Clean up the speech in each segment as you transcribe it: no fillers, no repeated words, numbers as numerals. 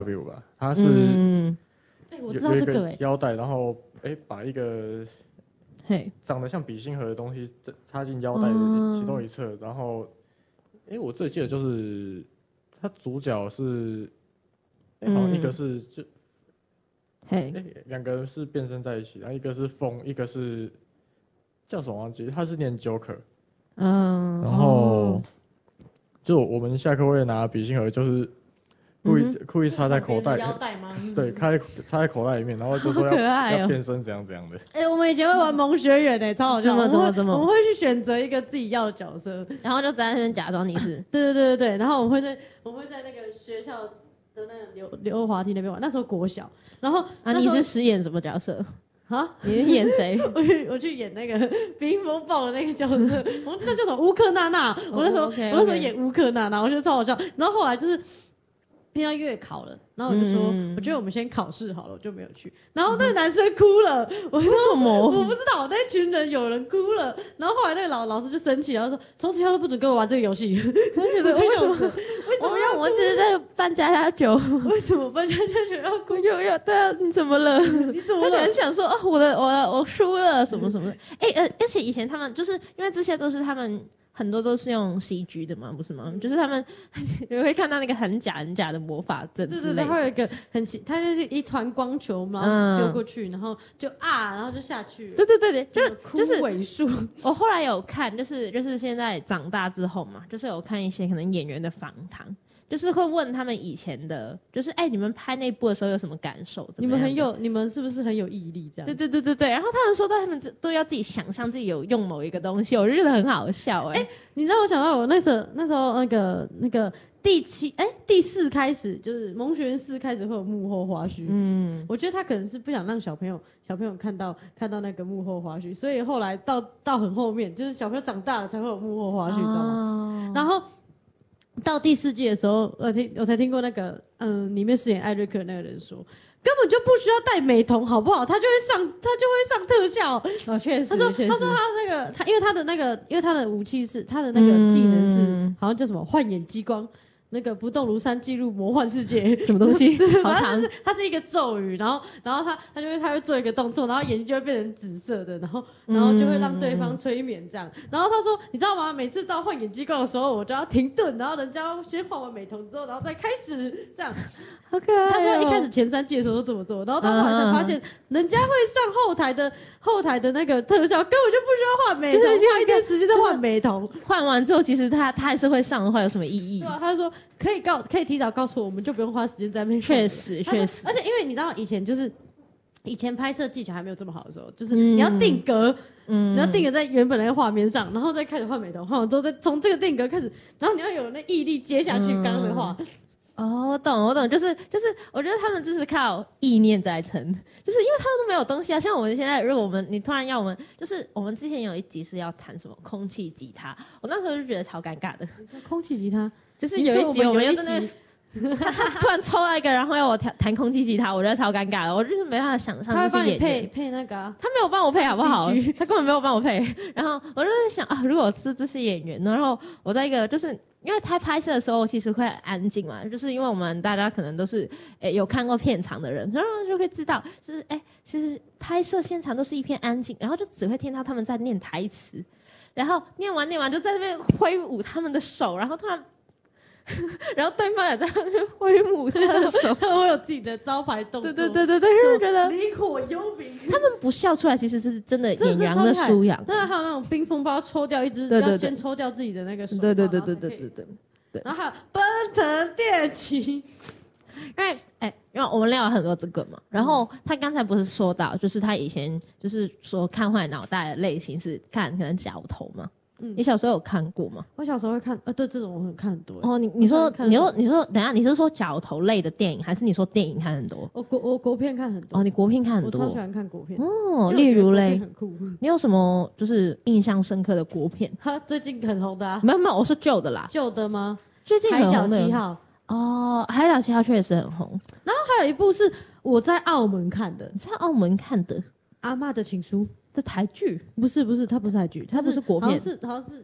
W 吧，它是我知道这个腰带，然后把一个长得像笔芯盒的东西插进腰带的其中一侧，然后我最记得就是它主角是好像一个是就两个人是变身在一起，然后一个是风，一个是叫什么忘记，他是念 Joker，然后就我们下课会拿笔芯盒，就是故意插在口袋， 腰带吗？ 对，插在口袋里面，然后就说要变身怎样怎样的。 我们以前会玩萌学园超好笑。 怎么？ 我们会去选择一个自己要的角色， 然后就在那边假装你是。 对，然后我们会在那个学校的那个溜溜滑梯那边玩。那时候国小，然后你是饰演什么角色？ 啊， 你是演谁？ 我去演那个冰风暴的那个角色，我那叫什么乌克娜娜。我那时候演乌克娜娜，我觉得超好笑。然后后来就是因为要月考了，然后我就说，我觉得我们先考试好了，我就没有去。然后那个男生哭了，我说为什么？ 我不知道，那群人有人哭了。然后后来那个老师就生气，然后说从此以后都不准跟我玩这个游戏。 我觉得为什么要？我只是在扮家家酒， 为什么扮家家酒要哭？ 对啊，你怎么了？ 你怎么了？ 他可能想说我输了什么什么的。而且以前他们就是因为这些都是他们。很多都是用 CG 的嘛，不是吗？就是他们你会看到那个很假的魔法阵之类的。 对，会有一个它就是一团光球，然后丢过去，然后然后就下去了。 对， 就是尾数。 我后来有看，就是现在长大之后嘛，就是有看一些可能演员的访谈。就是会问他们以前的，就是你们拍那部的时候有什么感受？ 你们是不是很有毅力这样？ 对。然后他们说到他们都要自己想象自己有用某一个东西，我就觉得很好笑你让我想到我那时候那个第4开始就是萌学园4开始会有幕后花絮。我觉得他可能是不想让小朋友看到那个幕后花絮，所以后来到很后面，就是小朋友长大了才会有幕后花絮，知道吗？然后。到第4季的时候，我才听过那个里面饰演艾瑞克那个人说，根本就不需要戴美瞳，好不好？他就会上特效。 确实， 他说他那个因为他的武器是他的那个技能是好像叫什么幻眼激光。那个不动如山进入魔幻世界， 什么东西？好长， 它是一个咒语，然后他会做一个动作，然后眼睛就会变成紫色的，然后就会让对方催眠这样。然后他说，你知道吗？每次到换眼激光的时候，我就要停顿，然后人家要先换完美瞳之后，然后再开始这样。 好可爱。 他说一开始前3季的时候都这么做，然后到后来才发现，人家会上后台的那个特效，根本就不需要换美瞳，就是花一点时间在换美瞳。 换完之后，其实他还是会上的话，有什么意义？ 对啊，他说可以提早告诉我们，就不用花时间在那边。 确实， 而且因为你知道以前拍摄技巧还没有这么好的时候，就是你要定格，你要定格在原本那个画面上，然后再开始换美瞳，换完之后再从这个定格开始，然后你要有那毅力接下去刚刚的话。 我懂，就是，我觉得他们就是靠意念在撑，就是因为他们都没有东西啊。像我们现在，如果你突然要我们，就是我们之前有一集是要弹什么空气吉他，我那时候就觉得超尴尬的。 空气吉他就是有一集我们要真的。他突然抽到一个，然后要我弹空气吉他，我觉得超尴尬的，我就是没办法想象。 他会帮你配那个他没有帮我配好不好？他根本没有帮我配。然后我就在想如果这是演员，然后我在一个就是因为他拍摄的时候其实会很安静嘛，就是因为我们大家可能都是有看过片场的人，然后就会知道，就是其实拍摄现场都是一片安静，然后就只会听到他们在念台词，然后念完就在那边挥舞他们的手，然后突然。然后对方也在那边挥舞他的手， 他会有自己的招牌动作。 对，就是觉得离火幽冥。 他们不笑出来，其实是真的演员的素养。 那还有那种冰风包抽掉一只，要先抽掉自己的那个手。 对。 然后还有奔腾电骑， 因为我们聊了很多这个嘛，然后他刚才不是说到，就是他以前就是说看坏脑袋的类型是看可能角头嘛。你小时候有看过吗？ 我小时候会看，对这种我很看很多。 你说，等一下，你是说角头类的电影，还是你说电影看很多？ 我国片看很多。 你国片看很多， 我超喜欢看国片。 例如嘞， 很酷。 你有什么就是印象深刻的国片？ 最近很红的没有，我说旧的啦。 旧的吗？ 最近很红的海角7号。 海角7号确实很红。 然后还有一部是我在澳门看的。 你在澳门看的？ 阿嬷的情书。 这台剧？ 不是，它不是台剧，它不是国片， 好像是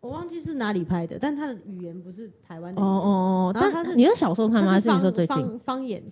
我忘记是哪里拍的，但他的语言不是台湾的。 但你是小时候看吗？还是你说最近？ 方言